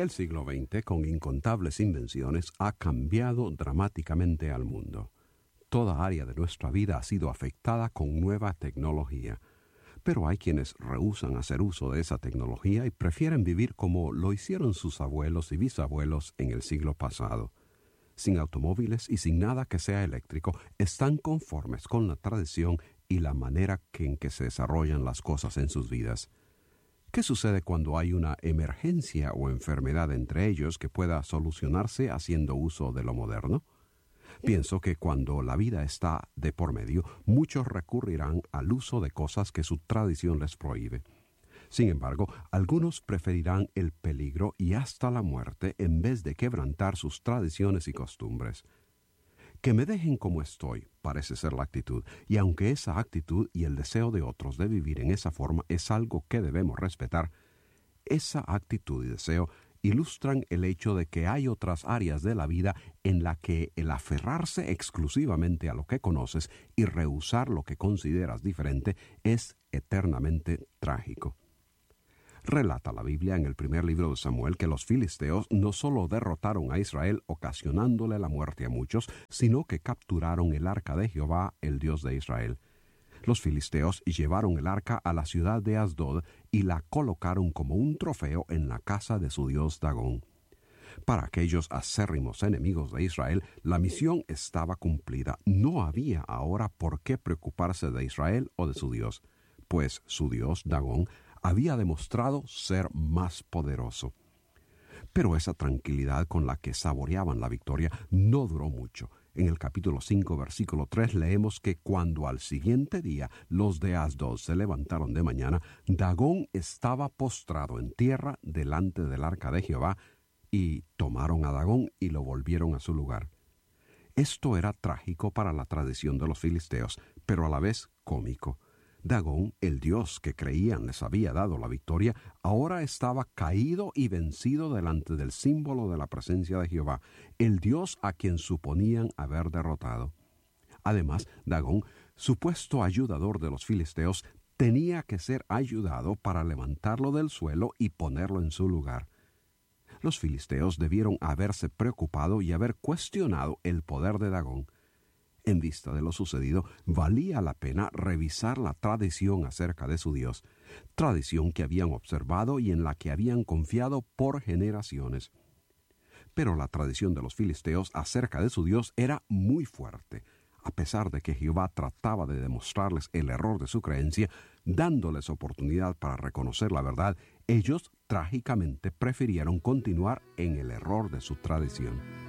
El siglo XX, con incontables invenciones, ha cambiado dramáticamente al mundo. Toda área de nuestra vida ha sido afectada con nueva tecnología. Pero hay quienes rehúsan hacer uso de esa tecnología y prefieren vivir como lo hicieron sus abuelos y bisabuelos en el siglo pasado. Sin automóviles y sin nada que sea eléctrico, están conformes con la tradición y la manera en que se desarrollan las cosas en sus vidas. ¿Qué sucede cuando hay una emergencia o enfermedad entre ellos que pueda solucionarse haciendo uso de lo moderno? Pienso que cuando la vida está de por medio, muchos recurrirán al uso de cosas que su tradición les prohíbe. Sin embargo, algunos preferirán el peligro y hasta la muerte en vez de quebrantar sus tradiciones y costumbres. Que me dejen como estoy, parece ser la actitud, y aunque esa actitud y el deseo de otros de vivir en esa forma es algo que debemos respetar, esa actitud y deseo ilustran el hecho de que hay otras áreas de la vida en la que el aferrarse exclusivamente a lo que conoces y rehusar lo que consideras diferente es eternamente trágico. Relata la Biblia en el primer libro de Samuel que los filisteos no solo derrotaron a Israel ocasionándole la muerte a muchos, sino que capturaron el arca de Jehová, el Dios de Israel. Los filisteos llevaron el arca a la ciudad de Asdod y la colocaron como un trofeo en la casa de su dios Dagón. Para aquellos acérrimos enemigos de Israel, la misión estaba cumplida. No había ahora por qué preocuparse de Israel o de su dios, pues su dios Dagón había demostrado ser más poderoso. Pero esa tranquilidad con la que saboreaban la victoria no duró mucho. En el capítulo 5, versículo 3, leemos que cuando al siguiente día los de Asdod se levantaron de mañana, Dagón estaba postrado en tierra delante del arca de Jehová, y tomaron a Dagón y lo volvieron a su lugar. Esto era trágico para la tradición de los filisteos, pero a la vez cómico. Dagón, el dios que creían les había dado la victoria, ahora estaba caído y vencido delante del símbolo de la presencia de Jehová, el dios a quien suponían haber derrotado. Además, Dagón, supuesto ayudador de los filisteos, tenía que ser ayudado para levantarlo del suelo y ponerlo en su lugar. Los filisteos debieron haberse preocupado y haber cuestionado el poder de Dagón. En vista de lo sucedido, valía la pena revisar la tradición acerca de su Dios, tradición que habían observado y en la que habían confiado por generaciones. Pero la tradición de los filisteos acerca de su Dios era muy fuerte. A pesar de que Jehová trataba de demostrarles el error de su creencia, dándoles oportunidad para reconocer la verdad, ellos trágicamente prefirieron continuar en el error de su tradición.